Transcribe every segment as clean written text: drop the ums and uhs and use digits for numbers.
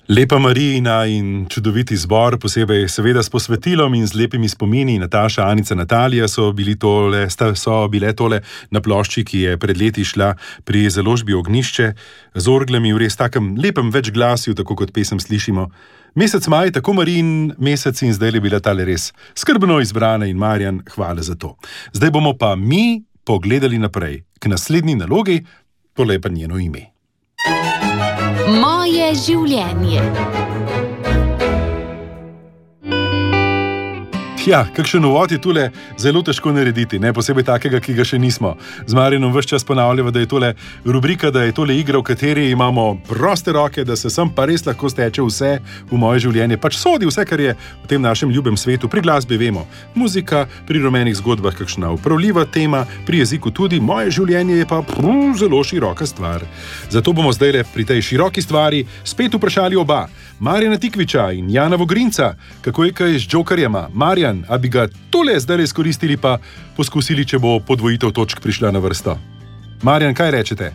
Lepa Marijina in čudoviti zbor, posebej seveda s posvetilom in z lepimi spomini. Nataša, Anica, Natalija so bile tole na plošči, ki je pred leti šla pri založbi Ognjišče z orglami v res takem lepem večglasju, tako kot pesem slišimo. Mesec maj, tako Marijin mesec in zdaj je bila tale res skrbno izbrana in Marjan, hvala za to. Zdaj bomo pa mi pogledali naprej k naslednji nalogi, tole je pa njeno ime. Moje življenje. Ja, kakšen uvod je tule zelo težko narediti, ne posebej takega, ki ga še nismo. Z Marjanom ves čas ponavljamo, da je tole rubrika, da je tole igra, v kateri imamo proste roke, da se sem pa res lahko steče vse v moje življenje. Pač sodi vse, kar je v tem našem ljubem svetu. Pri glasbi vemo, muzika, pri rumenih zgodbah kakšna upravljiva tema, pri jeziku tudi, moje življenje je pa zelo široka stvar. Zato bomo zdaj pri tej široki stvari spet vprašali oba, Marjana Tikviča in Jana Vogrinca, kako je kaj z džokerjema. Marjan, a bi ga tole zdaj izkoristili pa poskusili, če bo podvojitev točk prišla na vrsto? Marjan, kaj rečete?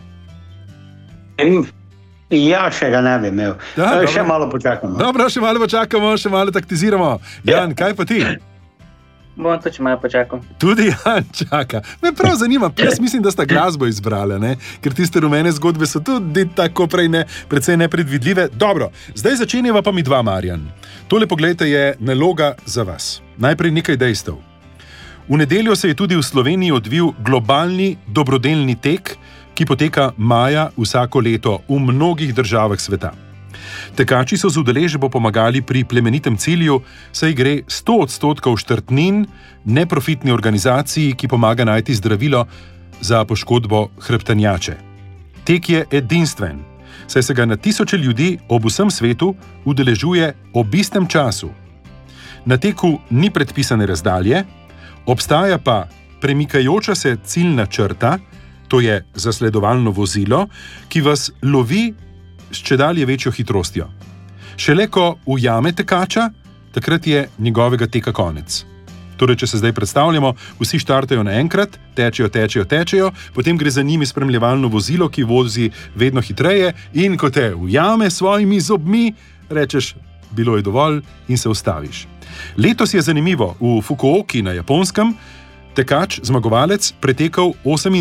Ja, še ga ne bi imel. Ja, še malo počakamo. Dobro, še malo počakamo, še malo taktiziramo. Jan, kaj pa ti? Bom to, če malo počakam. Tudi Jan čaka. Me prav zanima, jaz mislim, da sta glasbo izbrala, ne? Ker tiste rumene zgodbe so tudi tako precej nepredvidljive. Dobro, zdaj začenjava pa mi dva, Marjan. Tole, poglejte, je naloga za vas. Najprej nekaj dejstev. V nedeljo se je tudi v Sloveniji odvil globalni dobrodelni tek, ki poteka maja vsako leto v mnogih državah sveta. Tekači so z udeležbo pomagali pri plemenitem cilju, saj gre 100% štartnin neprofitni organizaciji, ki pomaga najti zdravilo za poškodbo hrbtenjače. Tek je edinstven, saj se ga na tisoče ljudi ob vsem svetu udeležuje ob istem času. Na teku ni predpisane razdalje, obstaja pa premikajoča se ciljna črta, to je zasledovalno vozilo, ki vas lovi s čedalje večjo hitrostjo. Šele ko ujame tekača, takrat je njegovega teka konec. Torej, če se zdaj predstavljamo, vsi štartajo naenkrat, tečejo, potem gre za njimi spremljevalno vozilo, ki vozi vedno hitreje in ko te ujame s svojimi zobmi, rečeš, bilo je dovolj in se ustaviš. Letos je zanimivo, v Fukuoki na Japonskem tekač, zmagovalec, pretekal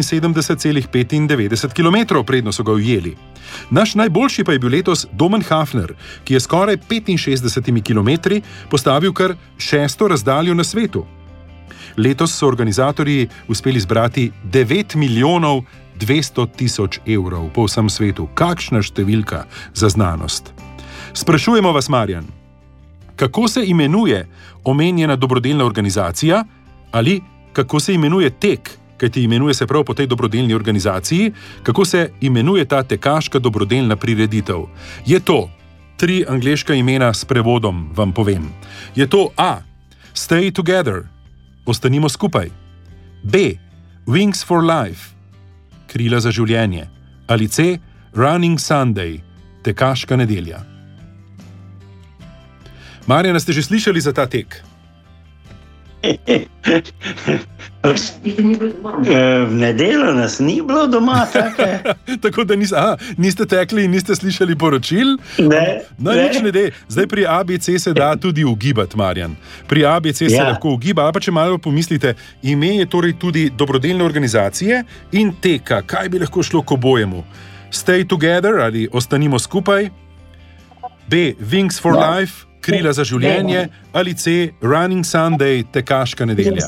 78,95 km, predno so ga ujeli. Naš najboljši pa je bil letos Domen Hafner, ki je skoraj 65 km postavil kar 6. razdaljo na svetu. Letos so organizatorji uspeli zbrati 9 milijonov 200 tisoč evrov po vsem svetu. Kakšna številka za znanost. Sprašujemo vas, Marjan, kako se imenuje omenjena dobrodelna organizacija ali kako se imenuje tek, kajti imenuje se prav po tej dobrodelni organizaciji, kako se imenuje ta tekaška dobrodelna prireditev. Je to 3 angleška imena s prevodom, vam povem. Je to A. Stay Together, ostanimo skupaj. B. Wings for Life, krila za življenje. Ali C. Running Sunday, tekaška nedelja. Marjana, ste že slišali za ta tek? V nedeljo nas ni bilo doma take. Tako da niste tekli in niste slišali poročil? Ne. Nič ne de. Zdaj pri ABC se da tudi ugibati, Marjan. Pri ABC se lahko ugiba, ali pa če malo pomislite, ime je torej tudi dobrodelne organizacije in teka. Kaj bi lahko šlo k obojemu? Stay Together ali ostanimo skupaj? B. Wings for Life, krila za življenje, ali C. Running Sunday, tekaška nedelja.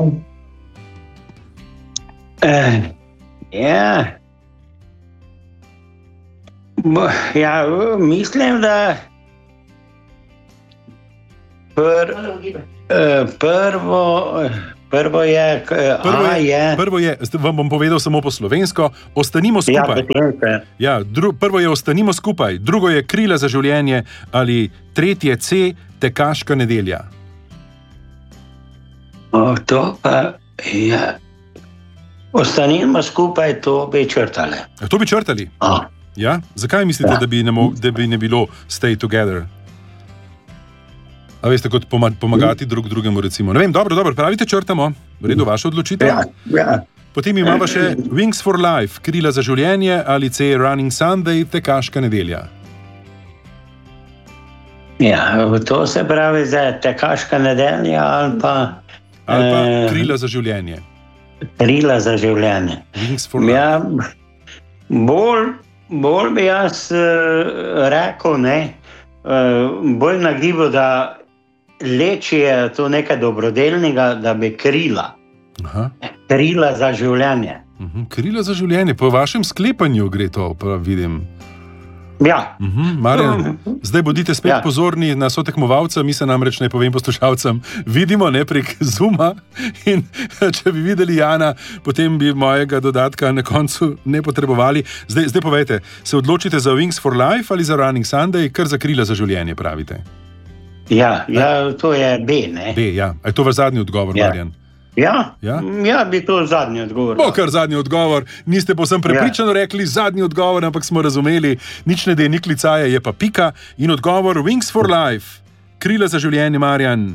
Mislim, da prvo je, vam bom povedal samo po slovensko, ostanimo skupaj. Prvo je ostanimo skupaj, drugo je krila za življenje ali tretje C, tekaška nedelja. To pa je. Ostanimo skupaj, to bi črtali. To bi črtali? Ja? Zakaj mislite, da bi ne bilo stay together? A veste, kot pomagati drug drugemu, recimo. Ne vem, dobro, pravite, črtamo. V redu, vaša odločitev. Ja. Potem imamo še Wings for Life, krila za življenje ali C, Running Sunday, tekaška nedelja. Ja, to se pravi za tekaška nedelja ali pa krila za življenje. Krila za življenje. Wings for life. Ja, bolj bi jaz rekel, bolj nagibo, da leči je to nekaj dobrodelnega, da bi krila. Aha. Krila za življenje. Krila za življenje, po vašem sklepanju gre to, pa vidim. Ja. Marjan, zdaj bodite spet pozorni na sotekmovalca, mi se namreč, ne povem poslušalcem, vidimo prek Zooma in če bi videli Jana, potem bi mojega dodatka na koncu ne potrebovali. Zdaj povejte, se odločite za Wings for Life ali za Running Sunday, kar za krila za življenje pravite? Ja, to je B, ne? B, ja. A je to vaš zadnji odgovor, Marjan? Ja, bi to zadnji odgovor. Kar zadnji odgovor. Niste povsem prepričano rekli zadnji odgovor, ampak smo razumeli, nič ne de, ni klicaje, je pa pika. In odgovor Wings for Life, krila za življenje, Marjan,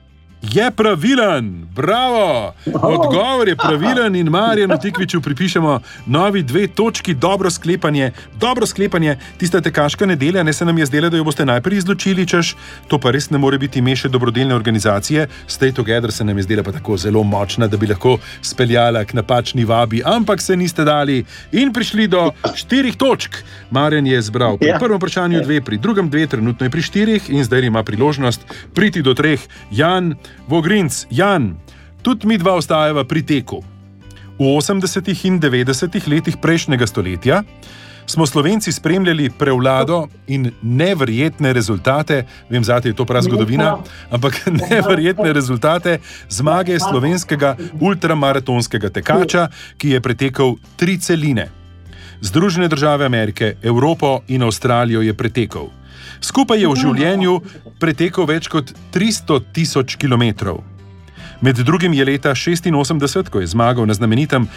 je pravilen. Bravo! Odgovor je pravilen in Marjanu Tikviču pripišemo novi 2 točki. Dobro sklepanje. Tista tekaška nedelja, ne se nam je zdela, da jo boste najprej izločili, češ, to pa res ne more biti ime še dobrodelne organizacije. Stay Together se nam je zdela pa tako zelo močna, da bi lahko speljala k napačni vabi, ampak se niste dali in prišli do 4 točk. Marjan je zbral pri prvem vprašanju 2, pri drugem 2, trenutno je pri 4 in zdaj ima priložnost priti do 3. Jan Vogrinc, Jan, tudi mi dva ostajava pri teku. V 80. in 90. letih prejšnjega stoletja smo Slovenci spremljali prevlado in neverjetne rezultate, vem, zate je to prav zgodovina, ampak neverjetne rezultate zmage slovenskega ultramaratonskega tekača, ki je pretekel 3 celine. Združene države Amerike, Evropo in Avstralijo je pretekel. Skupaj je v življenju pretekel več kot 300.000 kilometrov. Med drugim je leta 1986, ko je zmagal na znamenitem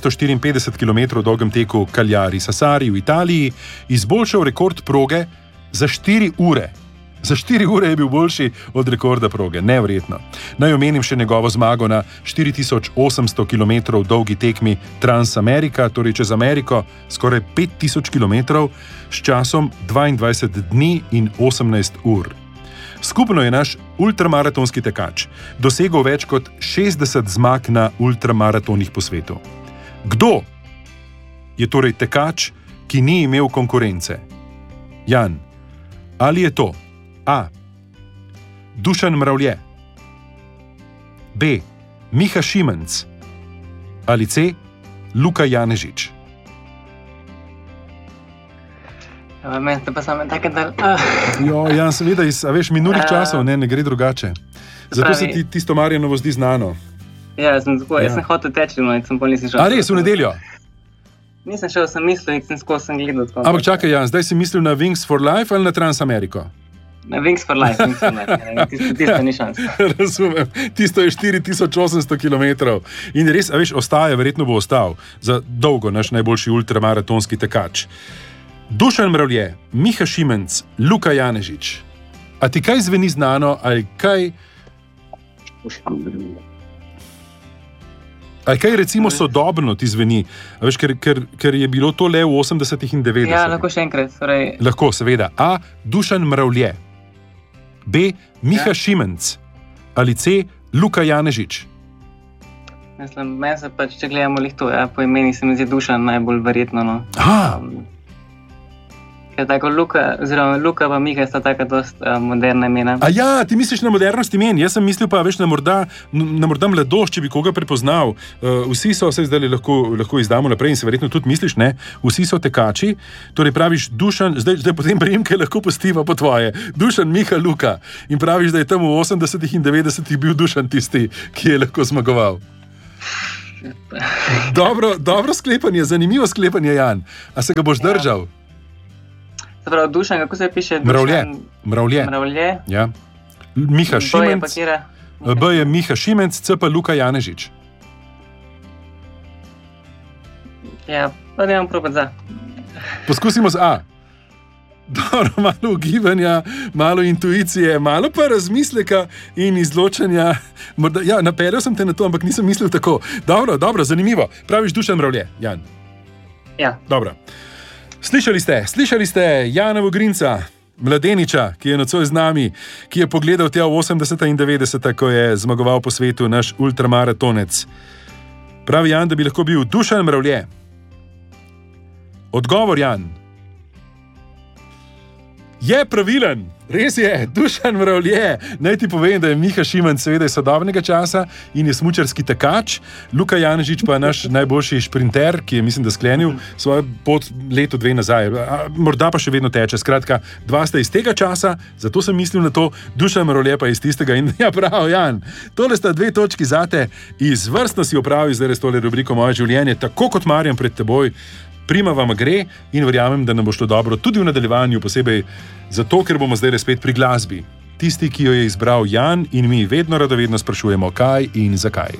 254 km dolgem teku Cagliari-Sassari v Italiji, izboljšal rekord proge za 4 ure. Za 4 ure je bil boljši od rekorda proge, neverjetno. Naj omenim še njegovo zmago na 4800 km dolgi tekmi Transamerica, torej čez Ameriko, skoraj 5000 km s časom 22 dni in 18 ur. Skupno je naš ultramaratonski tekač dosegel več kot 60 zmag na ultramaratonih po svetu. Kdo je torej tekač, ki ni imel konkurence? Jan, ali je to A. Dušan Mravlje, B. Miha Šimenc ali C. Luka Janežič? Meni ste pa same take, da... Jan, seveda iz minulih časov ne gre drugače. Zato se ti tisto Marjanovo zdi znano. Ja, jaz sem hotel teči, no, in sem pol nisem šel. A res, v nedeljo? Nisem šel, sem mislil, in sem gledal. Ampak čakaj, Jan, zdaj si mislil na Wings for Life ali na Transamerico? Na Wings for Life. Tisto ni šans. Razumem. Tisto je 4800 km. In res, ostaja, verjetno bo ostal za dolgo naš najboljši ultramaratonski tekač. Dušan Mravlje, Miha Šimenc, Luka Janežič. A ti kaj zveni znano ali kaj... Ali kaj recimo sodobno ti zveni? Ker je bilo to le v 80. in 90. Ja, lahko še enkrat. Lahko, seveda. A. Dušan Mravlje, B. Miha Šimenc ali C. Luka Janežič. Mislim, meni se pač, če gledamo lih to, po imeni se mi zdi Dušan najbolj verjetno. No. Ker tako Luka pa Miha sta taka dost moderna imena. A ja, ti misliš na modernost imen? Jaz sem mislil pa na morda mladost, če bi koga prepoznal. Vsi so, se zdaj lahko izdamo naprej in se verjetno tudi misliš, ne? Vsi so tekači, torej praviš Dušan, zdaj potem prijemke lahko postiva po tvoje. Dušan, Miha, Luka. In praviš, da je tam v 80. in 90. bil Dušan tisti, ki je lahko zmagoval. Dobro sklepanje, zanimivo sklepanje, Jan. A se ga boš držal? Prav, Dušan, kako se piše? Mravlje. Ja. Miha Šimenc. B je Miha Šimenc, C pa Luka Janežič. Ja, pa ne bom probati za. Poskusimo z A. Dobro, malo ugibanja, malo intuicije, malo pa razmisleka in izločanja. Ja, napeljal sem te na to, ampak nisem mislil tako. Dobro, zanimivo. Praviš Dušan Mravlje, Jan? Ja. Dobro. Slišali ste Jana Vogrinca, mladeniča, ki je nocoj z nami, ki je pogledal tja v 80. in 90. ko je zmagoval po svetu naš ultramaratonec. Pravi Jan, da bi lahko bil Dušan Mravlje. Odgovor, Jan. Je pravilen, res je, Dušan Mravlje. Naj ti povem, da je Miha Šiman seveda iz sodobnega časa in je smučarski tekač, Luka Janežič pa naš najboljši šprinter, ki je, mislim, da sklenil svojo pot leto, dve nazaj. Morda pa še vedno teče. Skratka, dva sta iz tega časa, zato sem mislil na to, Dušan Mravlje pa iz tistega. In ja, prav, Jan, tole sta 2 točki zate. Izvrstno si opravil zdaj res tole rubriko Moje življenje, tako kot Marjan pred teboj. Prima vam gre in verjamem, da nam bo šlo dobro tudi v nadaljevanju, posebej zato, ker bomo zdaj spet pri glasbi. Tisti, ki jo je izbral Jan, in mi vedno radovedno sprašujemo, kaj in zakaj.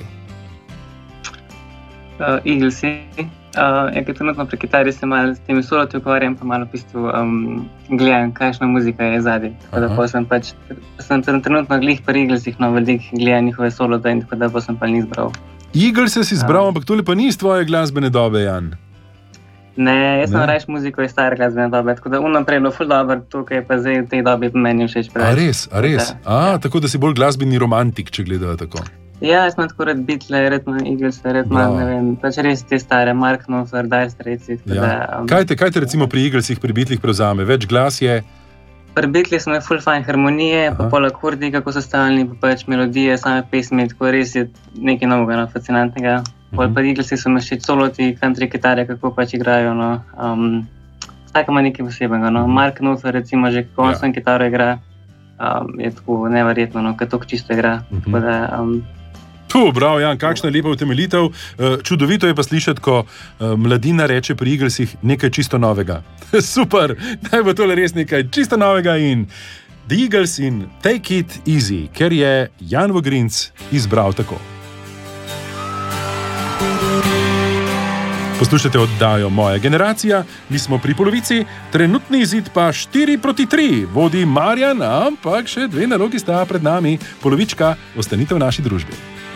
Eaglesi. Trenutno pri kitari se malo s temi soloti ukvarjam, pa malo v bistvu gledam, kakšna muzika je zadaj. Tako da sem trenutno glih pri Eaglesih, no veliko gledam njihove solote in tako da pa sem pa ni izbral. Eaglese si izbral, ampak tole pa ni iz tvoje glasbene dobe, Jan. Ne, jaz sem rajš muziko iz stare glasbene dobe, tako da naprej je bilo ful dobro, tukaj pa zdaj v tej dobi meni všeč preveč. A res? Tako da si bolj glasbeni romantik, če gledajo tako. Ja, jaz sem tako red Beatle, redman Eagles, redman, ne vem, pač res te stare, Mark Knopfler, Dire Straits. Kaj te recimo pri Eaglesih, pri Beatlih prevzame? Več glas je? Pri Beatlih smo ful fajn harmonije, pa pol akordi, kako so stalni, pa pač melodije, same pesmi, tako res je nekaj novega, fascinantnega. Pol pa Eaglesi so me všeč soloti, country kitare, kako pač igrajo, no. Vsaka ima nekaj posebnega, no. Mark Knopfler recimo že kako on svojim kitaro igra, je tako neverjetno, no, kad tako čisto igra. Tako da, bravo, Jan, kakšna lepa utemeljitev. Čudovito je pa slišati, ko mladina reče pri Eaglesih nekaj čisto novega. Super, naj bo tole res nekaj čisto novega in The Eagles in Take It Easy, ker je Jan Vogrinc izbral tako. Poslušajte oddajo Moja generacija, mi smo pri polovici, trenutni izid pa 4-3, vodi Marjan, ampak še 2 nalogi sta pred nami, polovička, ostanite v naši družbi.